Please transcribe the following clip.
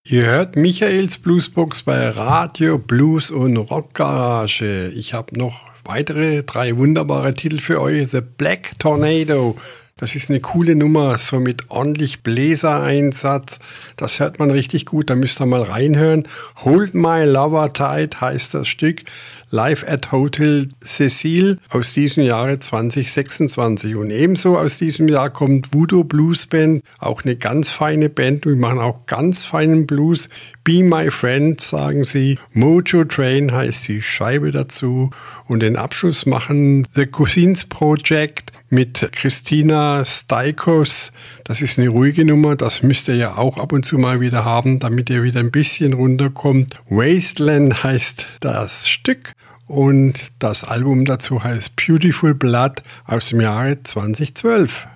Ihr hört Michaels Bluesbox bei Radio Blues und Rock Garage. Ich habe noch weitere 3 wunderbare Titel für euch. The Black Tornado. Das ist eine coole Nummer, so mit ordentlich Bläsereinsatz. Das hört man richtig gut, da müsst ihr mal reinhören. Hold My Lover Tight heißt das Stück. Live at Hotel Cecil aus diesem Jahre 2026. Und ebenso aus diesem Jahr kommt Voodoo Blues Band, auch eine ganz feine Band. Wir machen auch ganz feinen Blues. Be My Friend, sagen sie. Mojo Train heißt die Scheibe dazu. Und den Abschluss machen The Cousins Project mit Christina Staikos. Das ist eine ruhige Nummer, das müsst ihr ja auch ab und zu mal wieder haben, damit ihr wieder ein bisschen runterkommt. Wasteland heißt das Stück und das Album dazu heißt Beautiful Blood aus dem Jahre 2012.